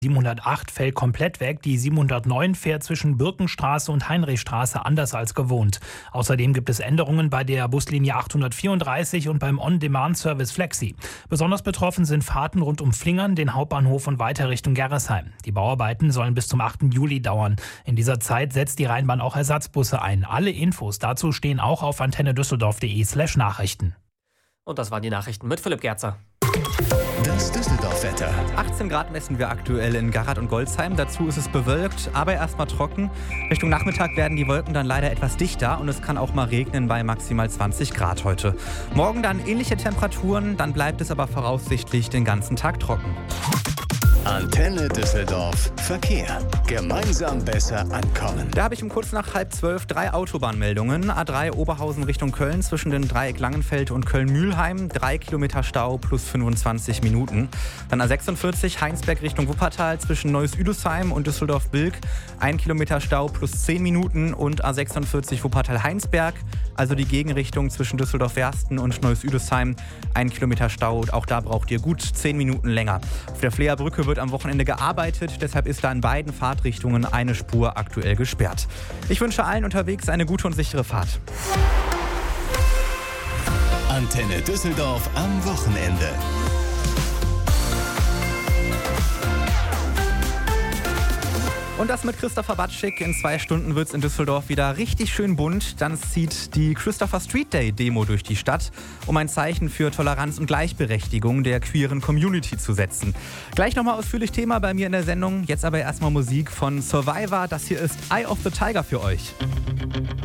708 fällt komplett weg. Die 709 fährt zwischen Birkenstraße und Heinrichstraße anders als gewohnt. Außerdem gibt es Änderungen bei der Buslinie 834 und beim On-Demand-Service Flexi. Besonders betroffen sind Fahrten rund um Flingern, den Hauptbahnhof und weiter Richtung Gerresheim. Die Bauarbeiten sollen bis zum 8. Juli dauern. In dieser Zeit setzt die Rheinbahn auch Ersatzbusse ein. Alle Infos dazu stehen auch auf antennedüsseldorf.de/Nachrichten. Und das waren die Nachrichten mit Philipp Gerzer. Das Düsseldorf-Wetter. 18 Grad messen wir aktuell in Garratt und Golzheim. Dazu ist es bewölkt, aber erstmal trocken. Richtung Nachmittag werden die Wolken dann leider etwas dichter und es kann auch mal regnen bei maximal 20 Grad heute. Morgen dann ähnliche Temperaturen, dann bleibt es aber voraussichtlich den ganzen Tag trocken. Antenne Düsseldorf Verkehr. Gemeinsam besser ankommen. Da habe ich um kurz nach 11:30 3 Autobahnmeldungen. A3 Oberhausen Richtung Köln zwischen den Dreieck Langenfeld und Köln-Mühlheim. 3 Kilometer Stau plus 25 Minuten. Dann A46 Heinsberg Richtung Wuppertal zwischen Neuss-Üdesheim und Düsseldorf-Bilk. 1 Kilometer Stau plus 10 Minuten. Und A46 Wuppertal-Heinsberg, also die Gegenrichtung zwischen Düsseldorf-Wersten und Neuss-Üdesheim. 1 Kilometer Stau. Auch da braucht ihr gut 10 Minuten länger. Auf der Fleerbrücke wird am Wochenende gearbeitet, deshalb ist da in beiden Fahrtrichtungen eine Spur aktuell gesperrt. Ich wünsche allen unterwegs eine gute und sichere Fahrt. Antenne Düsseldorf am Wochenende. Und das mit Christopher Batschik. In 2 Stunden wird es in Düsseldorf wieder richtig schön bunt. Dann zieht die Christopher Street Day Demo durch die Stadt, um ein Zeichen für Toleranz und Gleichberechtigung der queeren Community zu setzen. Gleich nochmal ausführlich Thema bei mir in der Sendung. Jetzt aber erstmal Musik von Survivor. Das hier ist Eye of the Tiger für euch.